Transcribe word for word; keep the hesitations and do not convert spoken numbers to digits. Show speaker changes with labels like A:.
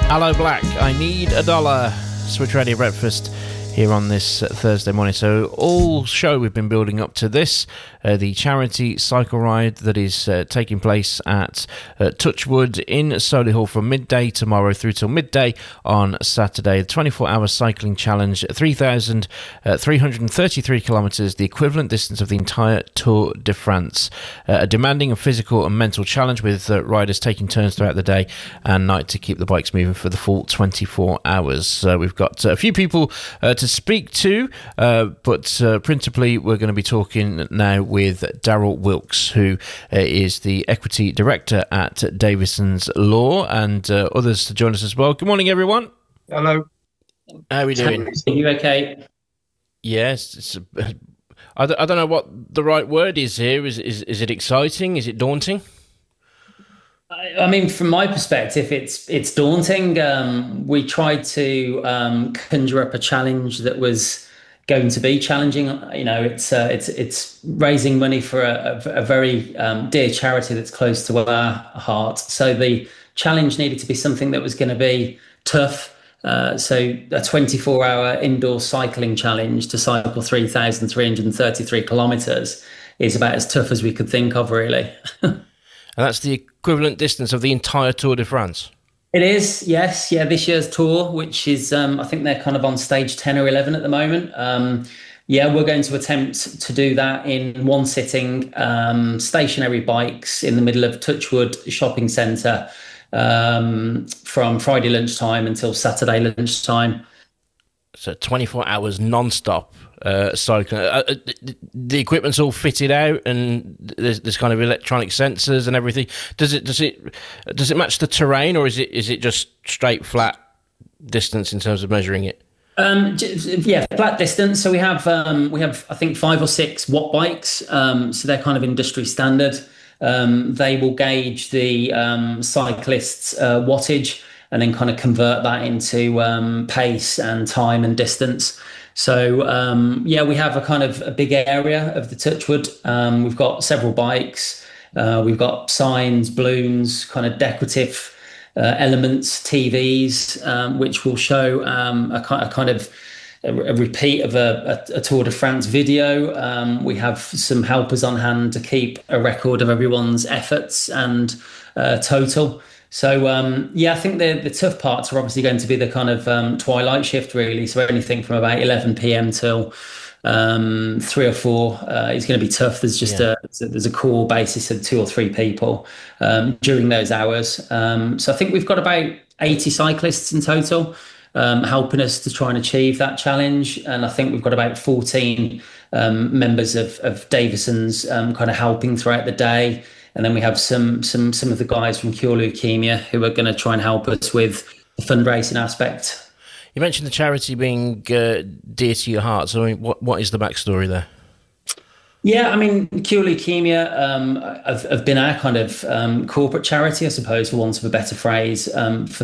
A: Aloe Black, I Need a Dollar. Switch Radio Breakfast here on this uh, Thursday morning. So all show we've been building up to this, uh, the charity cycle ride that is uh, taking place at uh, Touchwood in Solihull from midday tomorrow through till midday on Saturday. The twenty-four hour cycling challenge, three thousand three hundred thirty-three kilometres, the equivalent distance of the entire Tour de France. Uh, a demanding and physical and mental challenge with uh, riders taking turns throughout the day and night to keep the bikes moving for the full twenty-four hours. Uh, we've got uh, a few people uh, to speak to, uh, but uh, principally we're going to be talking now with Daryl Wilkes, who uh, is the Equity Director at Davison's Law, and uh, others to join us as well. Good morning, everyone.
B: Hello.
A: How are we doing?
C: Are you okay?
A: Yes. It's, uh, I, don't, I don't know what the right word is here. Is, is, is it exciting? Is it daunting?
C: I mean, from my perspective, it's it's daunting. Um, we tried to um, conjure up a challenge that was going to be challenging. You know, it's uh, it's it's raising money for a, a, a very um, dear charity that's close to our heart. So the challenge needed to be something that was going to be tough. Uh, so a twenty-four hour indoor cycling challenge to cycle three thousand three hundred thirty-three kilometres is about as tough as we could think of, really.
A: And that's the equivalent distance of the entire Tour de France.
C: It is, yes. Yeah, this year's tour, which is, um, I think they're kind of on stage ten or eleven at the moment. Um, yeah, we're going to attempt to do that in one sitting, um, stationary bikes in the middle of Touchwood Shopping Centre um, from Friday lunchtime until Saturday lunchtime.
A: So twenty-four hours non-stop uh, cycling. Uh, uh, the equipment's all fitted out, and there's, there's kind of electronic sensors and everything. Does it does it does it match the terrain, or is it is it just straight flat distance in terms of measuring it?
C: Um, yeah, flat distance. So we have um, we have I think five or six watt bikes. Um, so they're kind of industry standard. Um, they will gauge the um, cyclists' uh, wattage, and then kind of convert that into um, pace and time and distance. So, um, yeah, we have a kind of a big area of the Touchwood. Um, we've got several bikes. Uh, we've got signs, balloons, kind of decorative uh, elements, T Vs, um, which will show um, a, a kind of a, a repeat of a, a, a Tour de France video. Um, we have some helpers on hand to keep a record of everyone's efforts and uh, total. So, um, yeah, I think the, the tough parts are obviously going to be the kind of um, twilight shift, really. So anything from about eleven p.m. till um, three or four uh, is going to be tough. There's just yeah. a there's a core basis of two or three people um, during those hours. Um, so I think we've got about eighty cyclists in total um, helping us to try and achieve that challenge. And I think we've got about fourteen um, members of, of Davison's um, kind of helping throughout the day. And then we have some some some of the guys from Cure Leukemia who are going to try and help us with the fundraising aspect.
A: You mentioned the charity being uh, dear to your heart. So I mean, what what is the backstory there?
C: Yeah, I mean, Cure Leukemia um, have, have been our kind of um, corporate charity, I suppose, for want of a better phrase, um, for